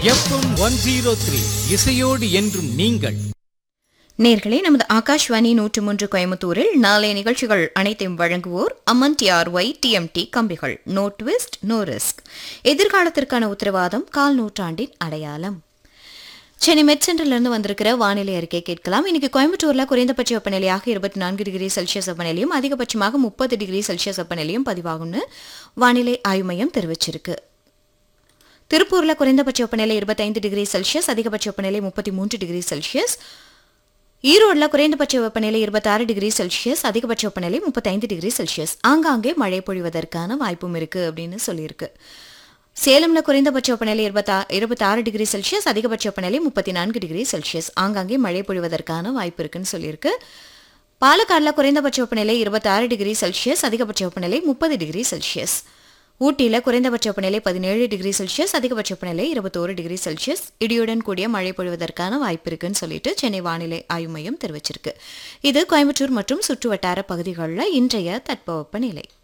FM 103 இசையோடு என்றும் நீங்கள். நேர்களே, நமது ஆகாஷ்வாணி 103 கோயம்புத்தூரில் நாளைய நிகழ்ச்சிகள் அனைத்தையும் வழங்குவோர் அம்மன் டிஆர்ஒய் டிஎம்டி கம்பிகள். நோ ட்விஸ்ட் நோ ரிஸ்க், எதிர்காலத்திற்கான உத்தரவாதம், கால் நூற்றாண்டின் அடையாளம். சென்னை மெட் சென்டரிலிருந்து வந்திருக்கிற வானிலை அறிக்கை கேட்கலாம். இன்னைக்கு கோயம்புத்தூர்ல குறைந்தபட்ச வெப்பநிலையாக 24 டிகிரி செல்சியஸ் வெப்பநிலையும் அதிகபட்சமாக 30 டிகிரி செல்சியஸ் வெப்பநிலையும் பதிவாகும்னு வானிலை ஆய்வு மையம் தெரிவிச்சிருக்கு. திருப்பூர்ல குறைந்தபட்ச வெப்பநிலை 25 டிகிரி செல்சியஸ், அதிகபட்ச வெப்பநிலை 33 டிகிரி செல்சியஸ். ஈரோடுல குறைந்தபட்ச வெப்பநிலை 26 டிகிரி செல்சியஸ், அதிகபட்ச வெப்பநிலை 35 டிகிரி செல்சியஸ். ஆங்காங்கே மழை பொழிவதற்கான வாய்ப்பும் இருக்கு அப்படின்னு சொல்லியிருக்கு. சேலம்ல குறைந்தபட்ச வெப்பநிலை 26 டிகிரி செல்சியஸ், அதிகபட்ச வெப்பநிலை 34 டிகிரி செல்சியஸ். ஆங்காங்கே மழை பொழிவதற்கான வாய்ப்பு இருக்குன்னு சொல்லியிருக்கு. பாலக்காடுல குறைந்தபட்ச வெப்பநிலை 26 டிகிரி செல்சியஸ், அதிகபட்ச வெப்பநிலை 30 டிகிரி செல்சியஸ். ஊட்டியில குறைந்தபட்ச வெப்பநிலை 17 டிகிரி செல்சியஸ், அதிகபட்ச வெப்பநிலை 21 டிகிரி செல்சியஸ். இடியுடன் கூடிய மழை பொழிவதற்கான வாய்ப்பு இருக்குன்னு சொல்லிட்டு சென்னை வானிலை ஆய்வு மையம் தெரிவிச்சிருக்கு. இது கோயம்புத்தூர் மற்றும் சுற்றுவட்டார பகுதிகளில் இன்றைய தட்பவெப்ப நிலை.